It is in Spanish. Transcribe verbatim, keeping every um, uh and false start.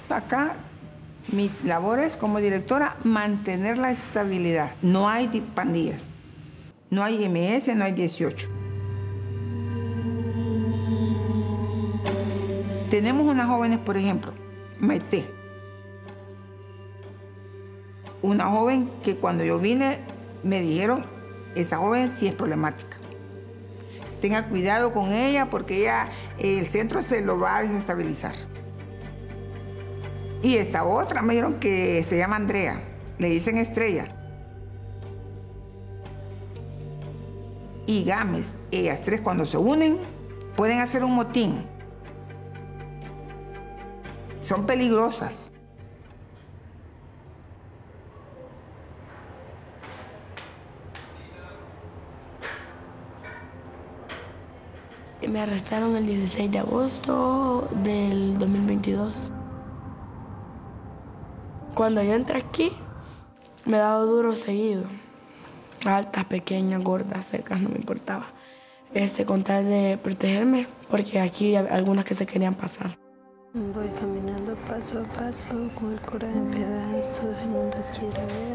Acá mi labor es como directora mantener la estabilidad. No hay pandillas, no hay M S, no hay dieciocho. Tenemos unas jóvenes, por ejemplo, Maite. Una joven que cuando yo vine me dijeron, esa joven sí es problemática. Tenga cuidado con ella porque ella, el centro se lo va a desestabilizar. Y esta otra me dijeron que se llama Andrea, le dicen Estrella. Y Gámez, ellas tres cuando se unen pueden hacer un motín. Son peligrosas. Me arrestaron el dieciséis de agosto del dos mil veintidós. Cuando yo entré aquí, me he dado duro seguido. Altas, pequeñas, gordas, secas, no me importaba. Este, con tal de protegerme, porque aquí hay algunas que se querían pasar. Voy caminando paso a paso, con el corazón en pedazos, el mundo quiere ver.